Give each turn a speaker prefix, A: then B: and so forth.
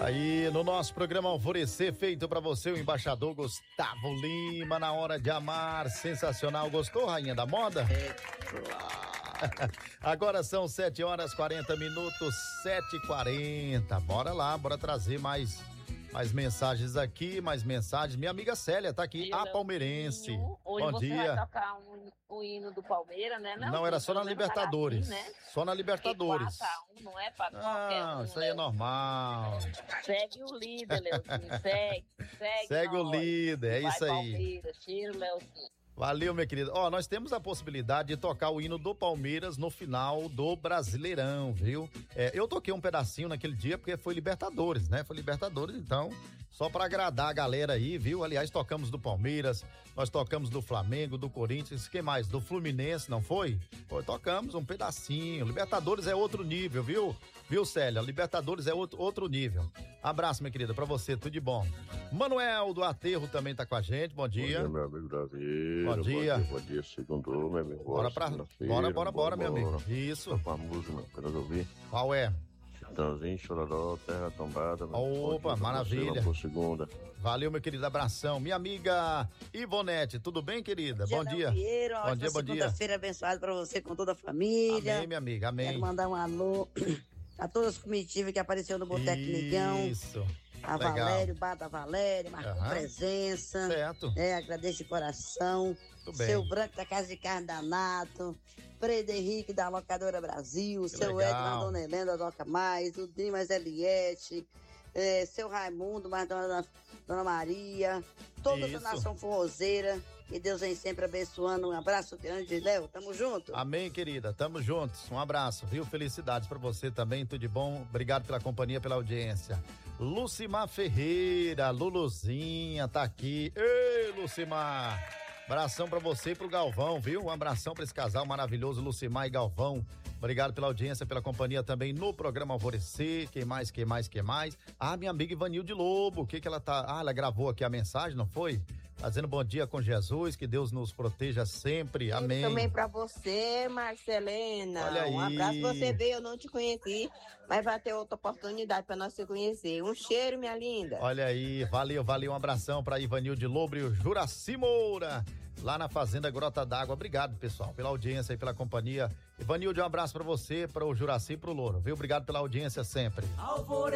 A: Aí no nosso programa Alvorecer, feito pra você o embaixador Gustavo Lima, Na Hora de Amar, sensacional. Gostou, rainha da moda?
B: É claro.
A: Agora são 7h40, 7h40. Bora lá, bora trazer mais mensagens aqui, mais mensagens. Minha amiga Célia tá aqui, a palmeirense.
B: Hoje
A: Bom
B: você
A: dia.
B: vai tocar o hino do Palmeiras, né?
A: Não, era só na Libertadores.
B: Assim, né?
A: Só na Libertadores.
B: 4-1 não é pra qualquer um.
A: Isso aí é normal.
B: Segue o líder, Leozinho.
A: Segue o líder, é isso aí.
B: Palmeiras, tira o Leozinho.
A: Valeu, minha querida. Nós temos a possibilidade de tocar o hino do Palmeiras no final do Brasileirão, viu? Eu toquei um pedacinho naquele dia porque foi Libertadores, né? Foi Libertadores, então, só pra agradar a galera aí, viu? Aliás, tocamos do Palmeiras, nós tocamos do Flamengo, do Corinthians, que mais? Do Fluminense, não foi? Tocamos um pedacinho. Libertadores é outro nível, viu? Viu, Célia? Libertadores é outro nível. Abraço, minha querida, pra você, tudo de bom. Manuel do Aterro também tá com a gente, bom dia.
C: Bom dia, meu amigo Davi.
A: Bom dia.
C: Bom dia, segundo, meu amigo.
A: Bora, meu amigo. Isso.
C: Com a música, não quero ouvir.
A: Qual é?
C: Chitãozinho, Chororó, Terra Tombada.
A: Opa, maravilha.
C: Por segunda.
A: Valeu, meu querido, abração. Minha amiga Ivonete, tudo bem, querida? Bom dia.
D: Bom dia, bom dia. Segunda-feira abençoada pra você com toda a família.
A: Amém, minha amiga, amém.
D: Quero mandar um alô a todas as comitivas que apareceu no Boteco Migão.
A: Isso.
D: A
A: legal.
D: Valério, Bata Valério, marcou presença.
A: Certo.
D: Agradeço de coração.
A: Tudo bem.
D: Seu Branco da Casa de Carne da Nato, Fredo Henrique da Locadora Brasil, seu
A: legal.
D: Edna Dona Helena da Doca Mais, o Dimas Eliette, seu Raimundo, mais Dona Maria, toda a nação forrozeira. Que Deus vem sempre abençoando. Um abraço grande, Léo. Tamo junto.
A: Amém, querida. Tamo juntos. Um abraço, viu? Felicidades pra você também. Tudo de bom. Obrigado pela companhia, pela audiência. Lucimar Ferreira, Luluzinha, tá aqui. Ei, Lucimar. Abração pra você e pro Galvão, viu? Um abração pra esse casal maravilhoso, Lucimar e Galvão. Obrigado pela audiência, pela companhia também no programa Alvorecer. Quem mais? Minha amiga Ivanilde Lobo. O que ela tá... ela gravou aqui a mensagem, não foi? Fazendo bom dia com Jesus, que Deus nos proteja sempre, amém.
E: Também pra você, Marcelena.
A: Olha aí.
E: Um abraço, você veio, eu não te conheci, mas vai ter outra oportunidade pra nós se conhecer. Um cheiro, minha linda.
A: Olha aí, valeu, um abração pra Ivanilde Lobo e o Juraci Moura, lá na Fazenda Grota d'Água. Obrigado, pessoal, pela audiência e pela companhia. Ivanilde, um abraço pra você, para o Juraci e pro Louro, viu? Obrigado pela audiência sempre.